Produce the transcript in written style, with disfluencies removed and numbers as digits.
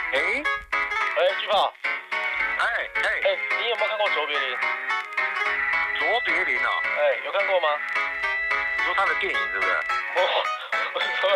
哎巨炮， 哎， 你有没有看过卓别林？ 卓别林哦， 有看过吗？ 你说他的电影是不是？ 我说